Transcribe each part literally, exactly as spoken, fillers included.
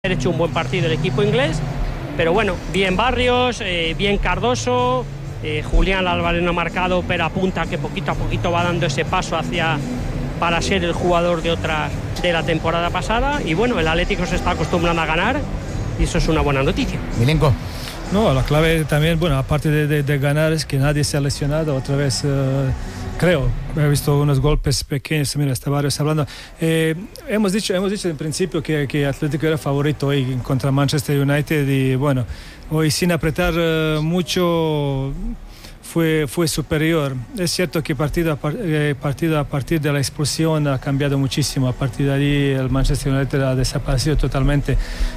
haber hecho un buen partido el equipo inglés, pero bueno, bien Barrios, eh, bien Cardoso, eh, Julián Álvarez no ha marcado, pero apunta que poquito a poquito va dando ese paso hacia para ser el jugador de otras de la temporada pasada, y bueno, el Atlético se está acostumbrando a ganar y eso es una buena noticia. Milenko. No, la clave también, bueno, aparte de, de, de ganar, es que nadie se ha lesionado. Otra vez, uh, creo, he visto unos golpes pequeños, mira, está Barrios hablando. Eh, hemos dicho hemos dicho en principio que, que Atlético era favorito hoy contra Manchester United y bueno, hoy sin apretar uh, mucho fue, fue superior. Es cierto que partido a, par, eh, partido a partir de la expulsión ha cambiado muchísimo. A partir de ahí el Manchester United ha desaparecido totalmente.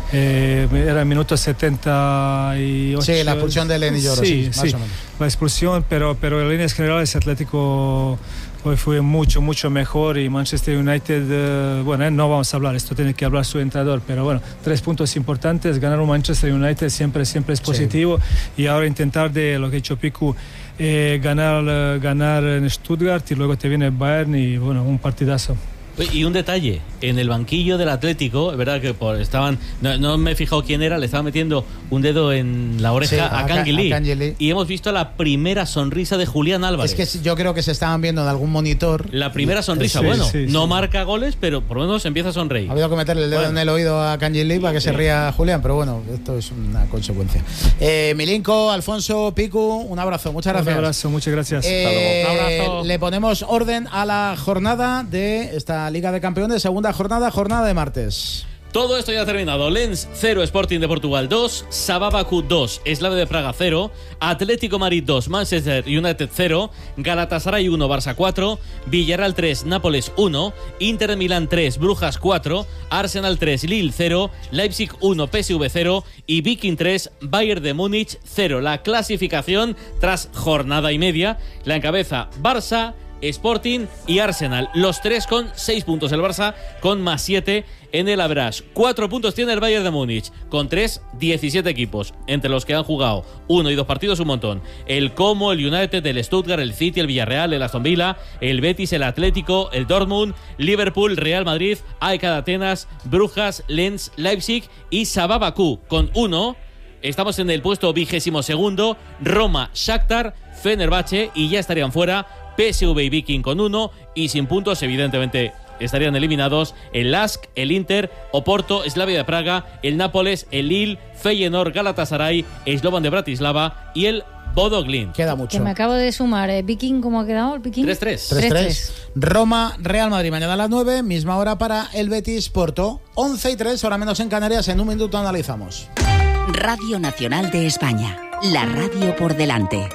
Eh, era el minuto setenta y ocho. Sí, la expulsión de Lenny Lloro, sí, sí, sí, más o menos. La expulsión, pero, pero en líneas generales Atlético hoy fue mucho, mucho mejor y Manchester United, eh, bueno, eh, no vamos a hablar, esto tiene que hablar su entrenador, pero bueno, tres puntos importantes, ganar un Manchester United siempre, siempre es positivo, sí. Y ahora intentar de lo que ha hecho Piku, eh, ganar, ganar en Stuttgart y luego te viene el Bayern y bueno, un partidazo. Y un detalle, en el banquillo del Atlético, es verdad que por, estaban, no, no me he fijado quién era, le estaba metiendo un dedo en la oreja, sí, a, a Kangeli, y hemos visto la primera sonrisa de Julián Álvarez. Es que yo creo que se estaban viendo en algún monitor. La primera sonrisa, sí, bueno, sí, sí. No marca goles, pero por lo menos empieza a sonreír. Ha habido que meterle el dedo bueno. en el oído a Kangeli para que sí. se ría Julián, pero bueno, esto es una consecuencia. Eh, Milinko, Alfonso, Piku, un abrazo, muchas gracias. Un abrazo, muchas gracias. Eh, un abrazo. Le ponemos orden a la jornada de esta Liga de Campeones, segunda jornada, jornada de martes. Todo esto ya ha terminado. Lens cero, Sporting de Portugal dos, Sabah Bakú dos, Slavia de Praga cero, Atlético Madrid dos, Manchester United cero, Galatasaray uno, Barça cuatro, Villarreal tres, Nápoles uno, Inter de Milán tres, Brujas cuatro, Arsenal tres, Lille cero, Leipzig uno, P S V cero y Viking tres, Bayern de Múnich cero. La clasificación tras jornada y media la encabeza Barça, Sporting y Arsenal, los tres con seis puntos, el Barça con más siete en el average. Cuatro puntos tiene el Bayern de Múnich, con tres, diecisiete equipos, entre los que han jugado uno y dos partidos un montón. El Como, el United, el Stuttgart, el City, el Villarreal, el Aston Villa, el Betis, el Atlético, el Dortmund, Liverpool, Real Madrid, A E K de Atenas, Brujas, Lens, Leipzig y Sabah Bakú, con uno. Estamos en el puesto vigésimo segundo, Roma, Shakhtar, Fenerbahce y ya estarían fuera P S V y Viking con uno y sin puntos, evidentemente estarían eliminados el Lask, el Inter, Oporto, Slavia de Praga, el Nápoles, el Lille, Feyenoord, Galatasaray, Slovan de Bratislava y el Bodo Glimt. Queda mucho. Que me acabo de sumar. ¿eh? Viking, ¿cómo ha quedado el Viking? tres tres. tres tres. Roma, Real Madrid, mañana a las nueve, misma hora para el Betis Porto. once y tres, hora menos en Canarias. En un minuto analizamos. Radio Nacional de España. La radio por delante.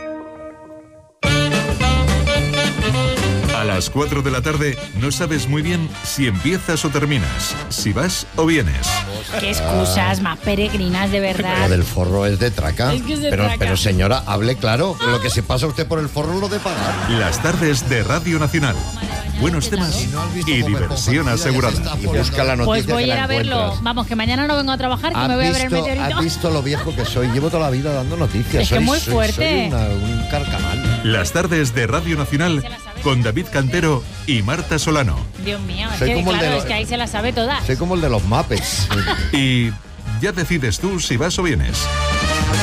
A las cuatro de la tarde no sabes muy bien si empiezas o terminas, si vas o vienes. Qué excusas más peregrinas, de verdad. Lo del forro es de traca. Es que es de pero, traca. pero señora, hable claro. Lo que se pasa usted por el forro es lo de pagar. Las tardes de Radio Nacional. Buenos temas y diversión asegurada. Y busca la noticia. Pues voy que la a ir a verlo. encuentras. Vamos, que mañana no vengo a trabajar, que me voy a ver el visto, meteorito. ¿Has visto lo viejo que soy? Llevo toda la vida dando noticias. Es que soy, muy soy- fuerte. Soy una- un carcamal. Las tardes de Radio Nacional con David Cantero y Marta Solano. Dios mío, es Soy que, como el de claro, los- es que ahí se las sabe todas. Soy como el de los mapes. Y ya decides tú si vas o vienes.